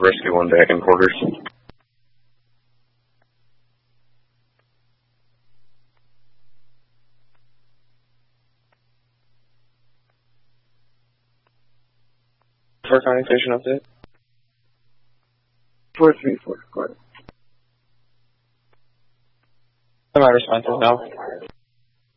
Rescue 1 back in quarters. First County Station update. 434, go ahead. My response is no.